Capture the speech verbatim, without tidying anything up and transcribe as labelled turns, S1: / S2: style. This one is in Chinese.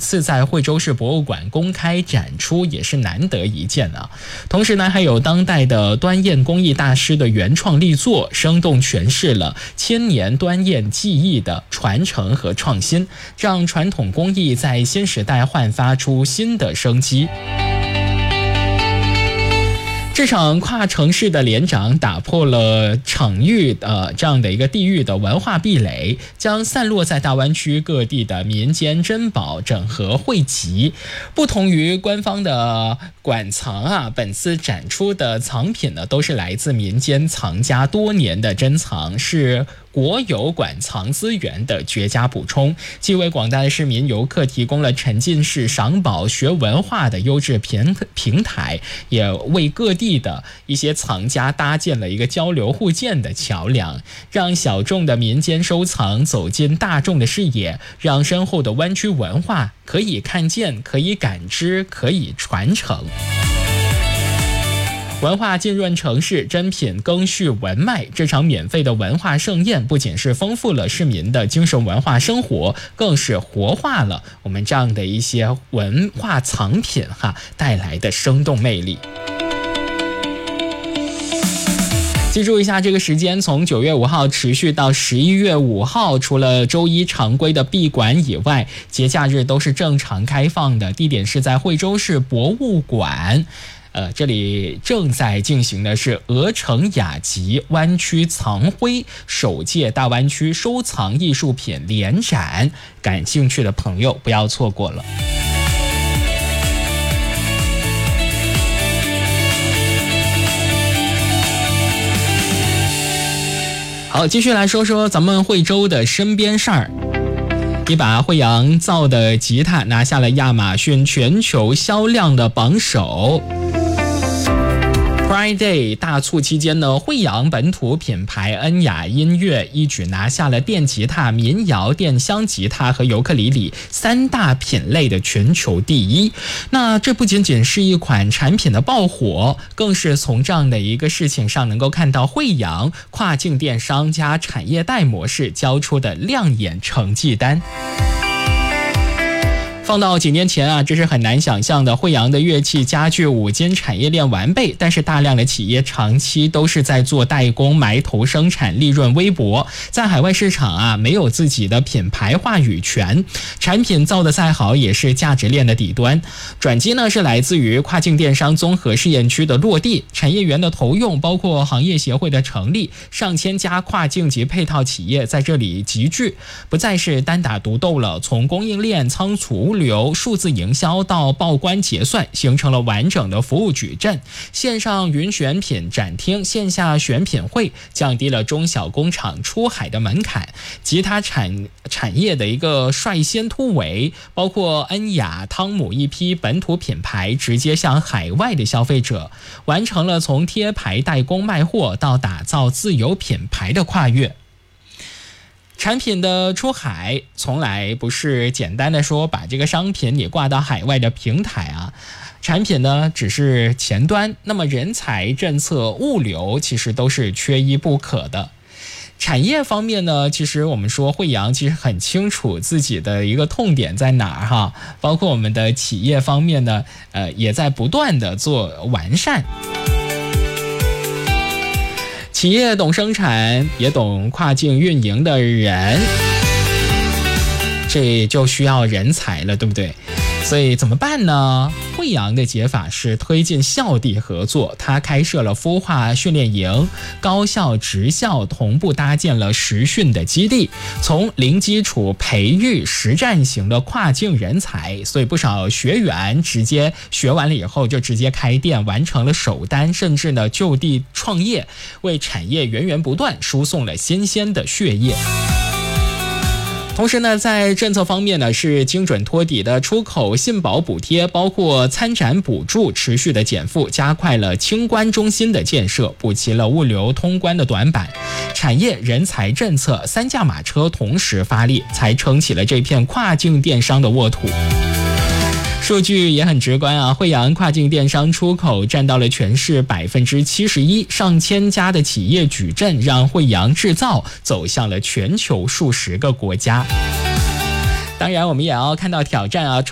S1: 次在惠州市博物馆公开展出，也是难得一见啊。同时呢，还有当代的端砚工艺大师的原创力作，生动诠释了千年端砚技艺的传承和创新，让传统工艺在新时代焕发出新的生机。这场跨城市的联展打破了场域呃这样的一个地域的文化壁垒，将散落在大湾区各地的民间珍宝整合汇集。不同于官方的馆藏啊，本次展出的藏品呢，都是来自民间藏家多年的珍藏，是国有馆藏资源的绝佳补充，既为广大的市民游客提供了沉浸式赏宝学文化的优质平平台，也为各地的一些藏家搭建了一个交流互鉴的桥梁，让小众的民间收藏走进大众的视野，让深厚的湾区文化可以看见，可以感知，可以传承。文化浸润城市，珍品更续文脉。这场免费的文化盛宴不仅是丰富了市民的精神文化生活，更是活化了我们这样的一些文化藏品哈带来的生动魅力。记住一下这个时间，从九月五号持续到十一月五号，除了周一常规的闭馆以外，节假日都是正常开放的，地点是在惠州市博物馆。呃，这里正在进行的是鹅城雅集湾区藏徽首届大湾区收藏艺术品联展，感兴趣的朋友不要错过了。好，继续来说说咱们惠州的身边事儿。一把惠阳造的吉他拿下了亚马逊全球销量的榜首。Friday 大促期间呢，惠阳本土品牌恩雅音乐一举拿下了电吉他、民谣、电箱吉他和尤克里里三大品类的全球第一。那这不仅仅是一款产品的爆火，更是从这样的一个事情上能够看到惠阳跨境电商加产业带模式交出的亮眼成绩单。放到几年前啊，这是很难想象的。惠阳的乐器家具五金产业链完备，但是大量的企业长期都是在做代工，埋头生产，利润微薄，在海外市场啊没有自己的品牌话语权，产品造得再好也是价值链的底端。转机呢是来自于跨境电商综合试验区的落地，产业园的投用，包括行业协会的成立，上千家跨境及配套企业在这里集聚，不再是单打独斗了，从供应链、仓储流、数字营销到报关结算，形成了完整的服务矩阵。线上云选品展厅，线下选品会，降低了中小工厂出海的门槛。吉他产产业的一个率先突围，包括恩雅、汤姆一批本土品牌直接向海外的消费者完成了从贴牌代工卖货到打造自有品牌的跨越。产品的出海从来不是简单的说把这个商品你挂到海外的平台啊，产品呢只是前端，那么人才、政策、物流其实都是缺一不可的。产业方面呢，其实我们说惠阳其实很清楚自己的一个痛点在哪儿哈，包括我们的企业方面呢，呃，也在不断的做完善。企业懂生产，也懂跨境运营的人，这就需要人才了，对不对？所以怎么办呢？惠阳的解法是推进校地合作，他开设了孵化训练营，高校职校同步搭建了实训的基地，从零基础培育实战型的跨境人才，所以不少学员直接学完了以后就直接开店，完成了首单，甚至呢就地创业，为产业源源不断输送了新鲜的血液。同时呢，在政策方面呢，是精准托底的出口信保补贴，包括参展补助持续的减负，加快了清关中心的建设，补齐了物流通关的短板。产业、人才、政策三驾马车同时发力，才撑起了这片跨境电商的沃土。数据也很直观啊，惠阳跨境电商出口占到了全市百分之七十一，上千家的企业矩阵让惠阳制造走向了全球数十个国家。当然，我们也要看到挑战啊。